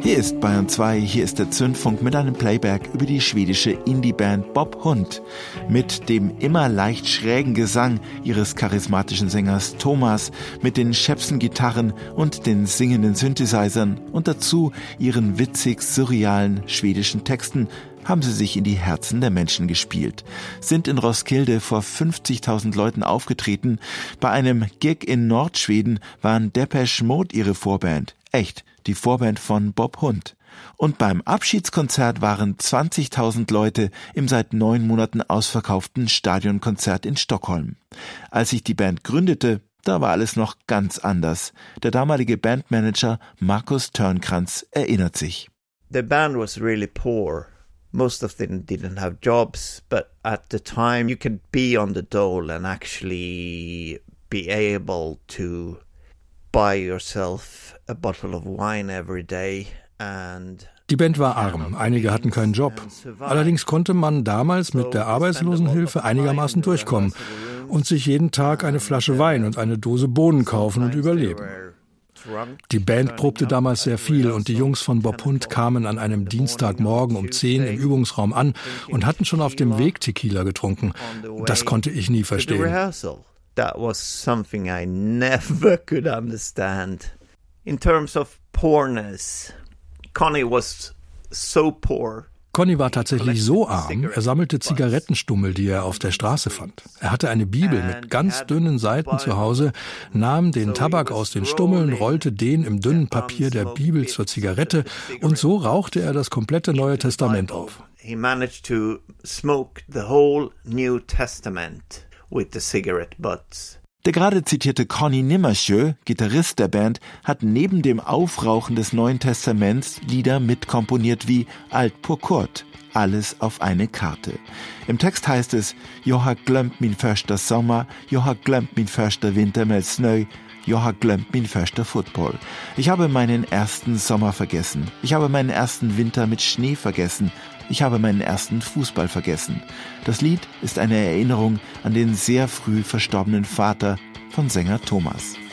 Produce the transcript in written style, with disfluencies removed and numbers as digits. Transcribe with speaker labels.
Speaker 1: Hier ist Bayern 2, hier ist der Zündfunk mit einem Playback über die schwedische Indie-Band Bob Hund. Mit dem immer leicht schrägen Gesang ihres charismatischen Sängers Thomas, mit den schepsen Gitarren und den singenden Synthesizern und dazu ihren witzig surrealen schwedischen Texten haben sie sich in die Herzen der Menschen gespielt, sind in Roskilde vor 50.000 Leuten aufgetreten. Bei einem Gig in Nordschweden waren Depeche Mode ihre Vorband. Echt, die Vorband von Bob Hund. Und beim Abschiedskonzert waren 20.000 Leute im seit 9 Monaten ausverkauften Stadionkonzert in Stockholm. Als sich die Band gründete, da war alles noch ganz anders. Der damalige Bandmanager Markus Törnkrantz erinnert sich.
Speaker 2: The band was really poor. Most of them didn't have jobs, but at the time you could be on the dole and actually be able to buy yourself a bottle of wine every day.
Speaker 3: Die Band war arm, einige hatten keinen Job. Allerdings konnte man damals mit der Arbeitslosenhilfe einigermaßen durchkommen und sich jeden Tag eine Flasche Wein und eine Dose Bohnen kaufen und überleben. Die Band probte damals sehr viel und die Jungs von Bob Hund kamen an einem Dienstagmorgen um 10 im Übungsraum an und hatten schon auf dem Weg Tequila getrunken. Das konnte ich nie verstehen.
Speaker 2: That was something I never could understand. In terms of poorness, Conny was so poor.
Speaker 3: Conny war tatsächlich so arm, er sammelte Zigarettenstummel, die er auf der Straße fand. Er hatte eine Bibel mit ganz dünnen Seiten zu Hause, nahm den Tabak aus den Stummeln, rollte den im dünnen Papier der Bibel zur Zigarette und so rauchte er das komplette Neue Testament auf.
Speaker 2: He managed to smoke the whole New Testament with the cigarette butts.
Speaker 1: Der gerade zitierte Conny Nimmersjö, Gitarrist der Band, hat neben dem Aufrauchen des Neuen Testaments Lieder mitkomponiert wie Alt på kort, alles auf eine Karte. Im Text heißt es, Jag har glömt min första sommar, jag har glömt min första vinter med snö, jag har glömt min första fotboll. Ich habe meinen ersten Sommer vergessen, ich habe meinen ersten Winter mit Schnee vergessen, ich habe meinen ersten Fußball vergessen. Das Lied ist eine Erinnerung an den sehr früh verstorbenen Vater von Sänger Thomas.